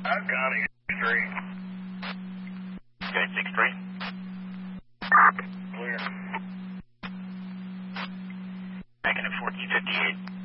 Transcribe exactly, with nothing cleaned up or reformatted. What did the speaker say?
I'm counting six three. Okay, six three. Clear. Making it fourteen fifty-eight.